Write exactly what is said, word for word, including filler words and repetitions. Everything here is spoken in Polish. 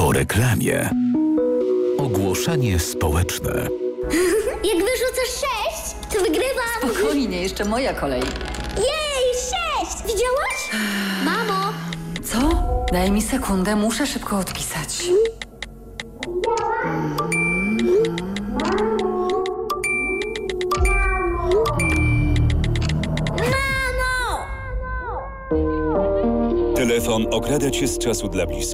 Po reklamie. Ogłoszenie społeczne. Jak wyrzucasz sześć, to wygrywam. Spokojnie, jeszcze moja kolej. Jej, sześć! Widziałaś? Mamo! Co? Daj mi sekundę, muszę szybko odpisać. Mamo! Telefon okrada cię z czasu dla bliskich.